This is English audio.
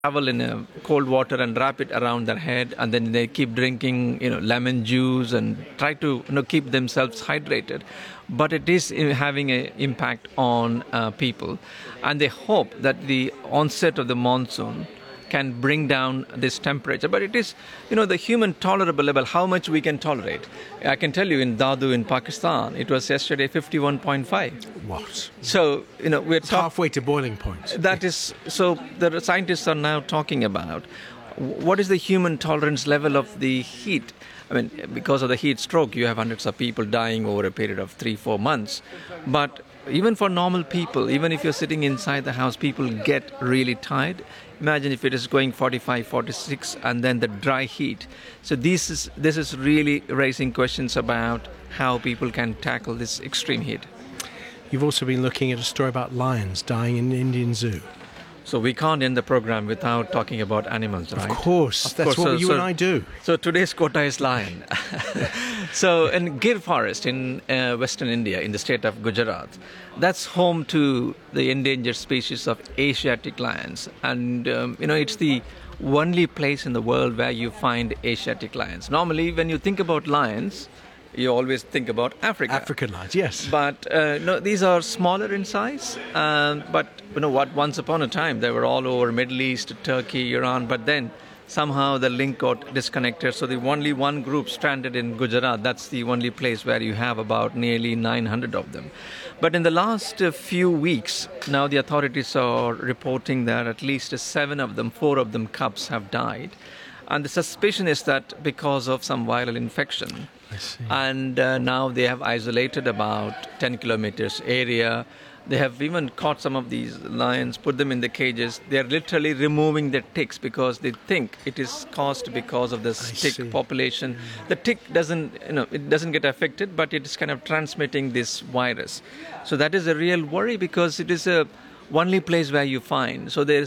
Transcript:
towel in cold water and wrap it around their head, and then they keep drinking, lemon juice and try to, keep themselves hydrated. But it is having an impact on people, and they hope that the onset of the monsoon can bring down this temperature. But it is, the human tolerable level, how much we can tolerate. I can tell you in Dadu in Pakistan, it was yesterday 51.5. What? So, It's halfway to boiling point. that is, so the scientists are now talking about what is the human tolerance level of the heat. I mean, because of the heat stroke, you have hundreds of people dying over a period of 3-4 months. But even for normal people, even if you're sitting inside the house, people get really tired. Imagine if it is going 45, 46, and then the dry heat. So this is really raising questions about how people can tackle this extreme heat. You've also been looking at a story about lions dying in an Indian zoo. So we can't end the program without talking about animals, right? Of course. That's what you and I do. So today's quota is lion. So in Gir Forest in western India, in the state of Gujarat, that's home to the endangered species of Asiatic lions. And, it's the only place in the world where you find Asiatic lions. Normally, when you think about lions, you always think about Africa. African lions, yes. But no, these are smaller in size. But once upon a time they were all over Middle East, Turkey, Iran. But then somehow the link got disconnected. So the only one group stranded in Gujarat. That's the only place where you have about nearly 900 of them. But in the last few weeks, now the authorities are reporting that at least 4 of them cubs have died. And the suspicion is that because of some viral infection. I see. And now they have isolated about 10 kilometers area. They have even caught some of these lions, put them in the cages. They are literally removing the ticks because they think it is caused because of the tick population. The tick doesn't get affected, but it is kind of transmitting this virus. So that is a real worry because it is a only place where you find. So there